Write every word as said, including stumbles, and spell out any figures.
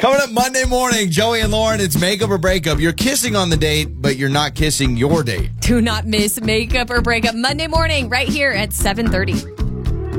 Coming up Monday morning, Joey and Lauren, it's Makeup or Breakup. You're kissing on the date, but you're not kissing your date. Do not miss Makeup or Breakup Monday morning right here at seven thirty.